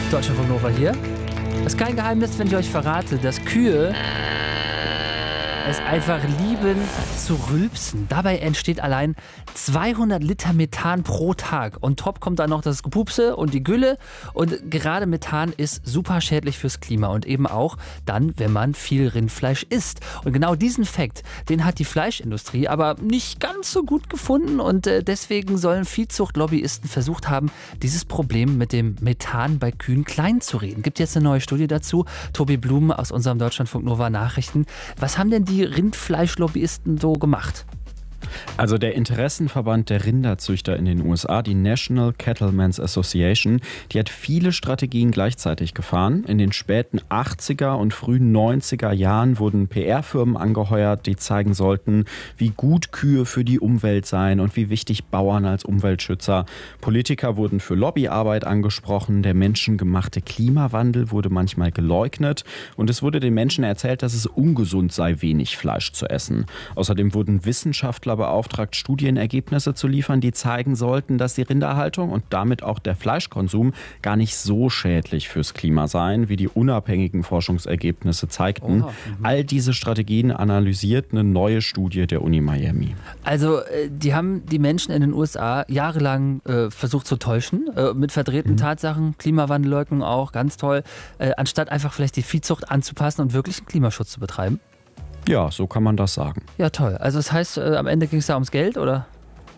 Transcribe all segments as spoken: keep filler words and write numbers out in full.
Deutschlandfunk Nova hier. Es ist kein Geheimnis, wenn ich euch verrate, dass Kühe es einfach lieben zu rülpsen. Dabei entsteht allein zweihundert Liter Methan pro Tag. Und top kommt dann noch das Gepupse und die Gülle. Und gerade Methan ist super schädlich fürs Klima und eben auch dann, wenn man viel Rindfleisch isst. Und genau diesen Fakt, den hat die Fleischindustrie aber nicht ganz so gut gefunden. Und äh, deswegen sollen Viehzuchtlobbyisten versucht haben, dieses Problem mit dem Methan bei Kühen klein zu reden. Gibt jetzt eine neue Studie dazu. Tobi Blum aus unserem Deutschlandfunk Nova Nachrichten. Was haben denn die Rindfleischlobbyisten so gemacht? Also der Interessenverband der Rinderzüchter in den U S A, die National Cattlemen's Association, die hat viele Strategien gleichzeitig gefahren. In den späten achtziger und frühen neunziger Jahren wurden P R-Firmen angeheuert, die zeigen sollten, wie gut Kühe für die Umwelt seien und wie wichtig Bauern als Umweltschützer. Politiker wurden für Lobbyarbeit angesprochen, der menschengemachte Klimawandel wurde manchmal geleugnet und es wurde den Menschen erzählt, dass es ungesund sei, wenig Fleisch zu essen. Außerdem wurden Wissenschaftler beauftragt, Studienergebnisse zu liefern, die zeigen sollten, dass die Rinderhaltung und damit auch der Fleischkonsum gar nicht so schädlich fürs Klima seien, wie die unabhängigen Forschungsergebnisse zeigten. Oh, all diese Strategien analysiert eine neue Studie der Uni Miami. Also die haben die Menschen in den U S A jahrelang äh, versucht zu täuschen, äh, mit verdrehten mhm. Tatsachen, Klimawandelleugnung auch, ganz toll, äh, anstatt einfach vielleicht die Viehzucht anzupassen und wirklich einen Klimaschutz zu betreiben. Ja, so kann man das sagen. Ja, toll. Also das heißt, äh, am Ende ging es da ums Geld, oder?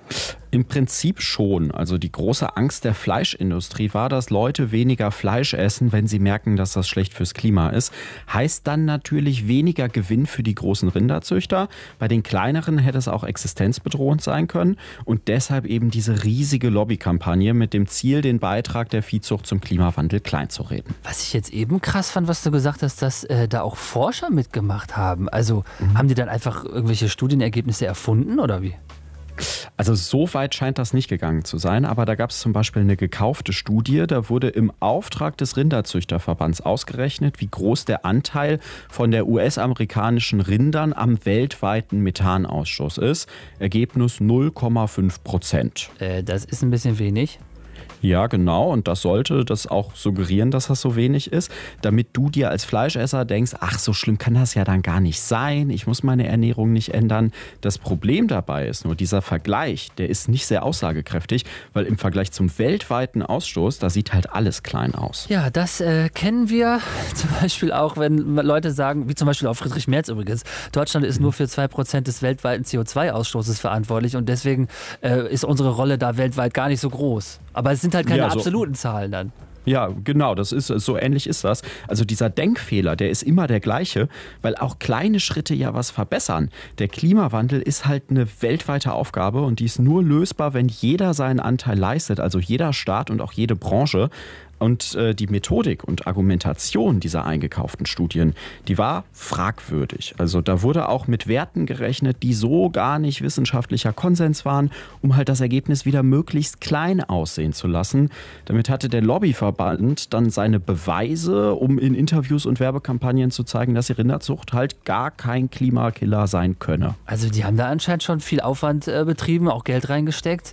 Im Prinzip schon. Also die große Angst der Fleischindustrie war, dass Leute weniger Fleisch essen, wenn sie merken, dass das schlecht fürs Klima ist. Heißt dann natürlich weniger Gewinn für die großen Rinderzüchter. Bei den kleineren hätte es auch existenzbedrohend sein können. Und deshalb eben diese riesige Lobbykampagne mit dem Ziel, den Beitrag der Viehzucht zum Klimawandel kleinzureden. Was ich jetzt eben krass fand, was du gesagt hast, dass äh, da auch Forscher mitgemacht haben. Also mhm. haben die dann einfach irgendwelche Studienergebnisse erfunden oder wie? Also so weit scheint das nicht gegangen zu sein, aber da gab es zum Beispiel eine gekaufte Studie, da wurde im Auftrag des Rinderzüchterverbands ausgerechnet, wie groß der Anteil von der U S-amerikanischen Rindern am weltweiten Methanausstoß ist. Ergebnis null Komma fünf Prozent. Äh, das ist ein bisschen wenig. Ja, genau. Und das sollte das auch suggerieren, dass das so wenig ist, damit du dir als Fleischesser denkst, ach, so schlimm kann das ja dann gar nicht sein. Ich muss meine Ernährung nicht ändern. Das Problem dabei ist nur, dieser Vergleich, der ist nicht sehr aussagekräftig, weil im Vergleich zum weltweiten Ausstoß, da sieht halt alles klein aus. Ja, das äh, kennen wir zum Beispiel auch, wenn Leute sagen, wie zum Beispiel auch Friedrich Merz übrigens, Deutschland ist nur für zwei Prozent des weltweiten C O zwei Ausstoßes verantwortlich und deswegen äh, ist unsere Rolle da weltweit gar nicht so groß. Aber es sind halt keine ja, so, absoluten Zahlen dann. Ja, genau, das ist so ähnlich ist das. Also dieser Denkfehler, der ist immer der gleiche, weil auch kleine Schritte ja was verbessern. Der Klimawandel ist halt eine weltweite Aufgabe und die ist nur lösbar, wenn jeder seinen Anteil leistet, also jeder Staat und auch jede Branche. Und äh, die Methodik und Argumentation dieser eingekauften Studien, die war fragwürdig. Also da wurde auch mit Werten gerechnet, die so gar nicht wissenschaftlicher Konsens waren, um halt das Ergebnis wieder möglichst klein aussehen zu lassen. Damit hatte der Lobbyverband dann seine Beweise, um in Interviews und Werbekampagnen zu zeigen, dass die Rinderzucht halt gar kein Klimakiller sein könne. Also die haben da anscheinend schon viel Aufwand äh, betrieben, auch Geld reingesteckt.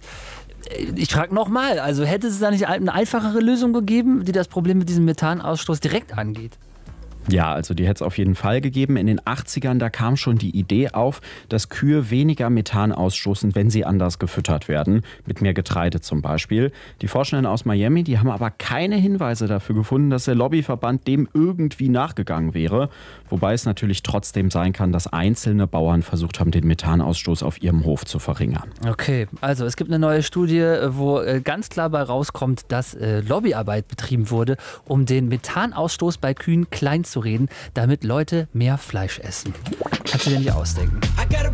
Ich frage nochmal, also hätte es da nicht eine einfachere Lösung gegeben, die das Problem mit diesem Methanausstoß direkt angeht? Ja, also die hätte es auf jeden Fall gegeben. In den achtzigern, da kam schon die Idee auf, dass Kühe weniger Methan ausstoßen, wenn sie anders gefüttert werden, mit mehr Getreide zum Beispiel. Die Forschenden aus Miami, die haben aber keine Hinweise dafür gefunden, dass der Lobbyverband dem irgendwie nachgegangen wäre. Wobei es natürlich trotzdem sein kann, dass einzelne Bauern versucht haben, den Methanausstoß auf ihrem Hof zu verringern. Okay, also es gibt eine neue Studie, wo ganz klar bei rauskommt, dass Lobbyarbeit betrieben wurde, um den Methanausstoß bei Kühen klein zu reden, damit Leute mehr Fleisch essen. Kannst du dir nicht ausdenken.